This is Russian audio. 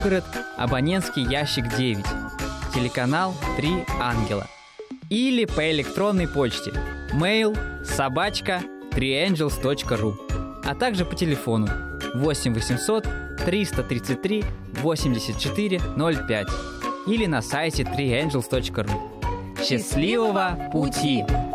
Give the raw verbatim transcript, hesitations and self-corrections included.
Город, абонентский ящик девять, телеканал «Три ангела». Или по электронной почте mail собачка три ангелс точка ру, а также по телефону восемь восемьсот триста тридцать три восемьдесят четыре ноль пять или на сайте три ангелс точка ру. Счастливого пути!